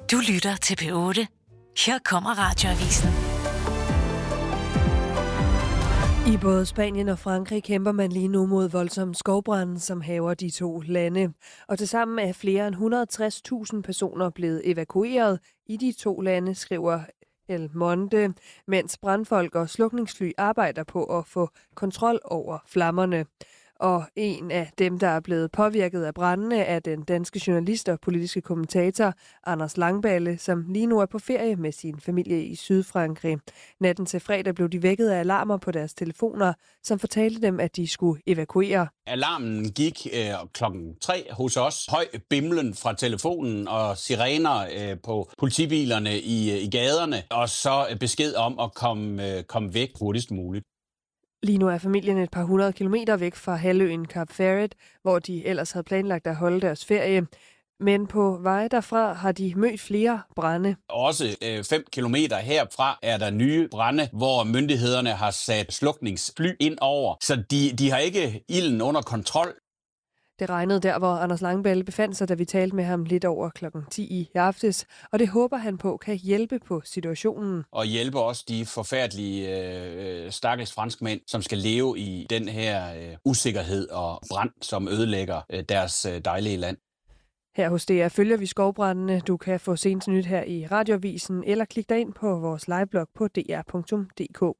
Du lytter til P8. Her kommer Radioavisen. I både Spanien og Frankrig kæmper man lige nu mod voldsomme skovbrande, som hærger de to lande. Og tilsammen er flere end 160.000 personer blevet evakueret i de to lande, skriver El Monde, mens brandfolk og slukningsfly arbejder på at få kontrol over flammerne. Og en af dem, der er blevet påvirket af brandene, er den danske journalist og politiske kommentator Anders Langballe, som lige nu er på ferie med sin familie i Sydfrankrig. Natten til fredag blev de vækket af alarmer på deres telefoner, som fortalte dem, at de skulle evakuere. Alarmen gik klokken 3 hos os. Høj bimlen fra telefonen og sirener på politibilerne i gaderne, og så besked om at komme væk hurtigst muligt. Lige nu er familien et par 100 kilometer væk fra halvøen Cape Ferret, hvor de ellers havde planlagt at holde deres ferie. Men på vej derfra har de mødt flere brande. Også 5 kilometer herfra er der nye brande, hvor myndighederne har sat slukningsfly ind over. Så de har ikke ilden under kontrol. Det regnede der, hvor Anders Langballe befandt sig, da vi talte med ham lidt over klokken 10 i aftes. Og det håber han på kan hjælpe på situationen. Og hjælpe også de forfærdelige stakkels franskmænd, som skal leve i den her usikkerhed og brand, som ødelægger deres dejlige land. Her hos DR følger vi skovbrandene. Du kan få seneste nyt her i Radioavisen, eller klik dig ind på vores liveblog på dr.dk.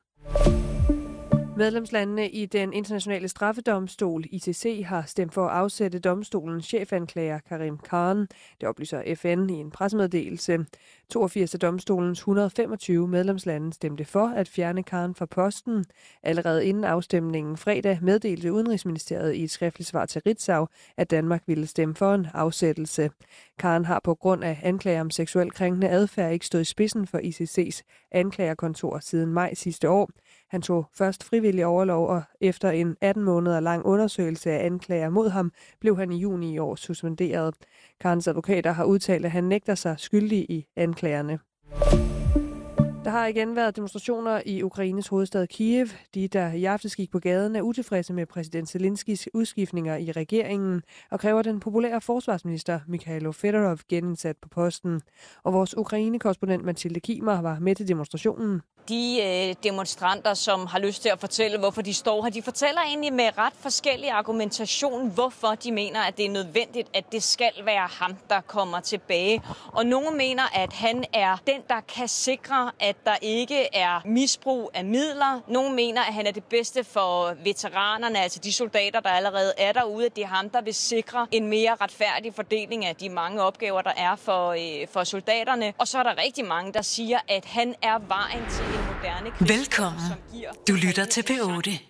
Medlemslandene i den internationale straffedomstol, ICC, har stemt for at afsætte domstolens chefanklager Karim Khan. Det oplyser FN i en pressemeddelelse. 82 af domstolens 125 medlemslande stemte for at fjerne Khan fra posten. Allerede inden afstemningen fredag meddelte Udenrigsministeriet i et skriftligt svar til Ritzau, at Danmark ville stemme for en afsættelse. Khan har på grund af anklager om seksuel krænkende adfærd ikke stået i spidsen for ICC's anklagerkontor siden maj sidste år. Han tog først frivillig overlov, og efter en 18 måneder lang undersøgelse af anklager mod ham, blev han i juni i år suspenderet. Khans advokater har udtalt, at han nægter sig skyldig i anklagerne. Der har igen været demonstrationer i Ukraines hovedstad Kiev. De, der i aftes gik på gaden, er utilfredse med præsident Zelenskis udskiftninger i regeringen og kræver den populære forsvarsminister Mikhailo Fedorov genindsat på posten. Og vores Ukraine-korrespondent Mathilde Kimer var med til demonstrationen. De demonstranter, som har lyst til at fortælle, hvorfor de står her, de fortæller egentlig med ret forskellig argumentation, hvorfor de mener, at det er nødvendigt, at det skal være ham, der kommer tilbage. Og nogle mener, at han er den, der kan sikre, at der ikke er misbrug af midler. Nogle mener, at han er det bedste for veteranerne, altså de soldater, der allerede er derude, at det er ham, der vil sikre en mere retfærdig fordeling af de mange opgaver, der er for soldaterne. Og så er der rigtig mange, der siger, at han er vejen til en moderne krig. Velkommen. Du lytter til P8.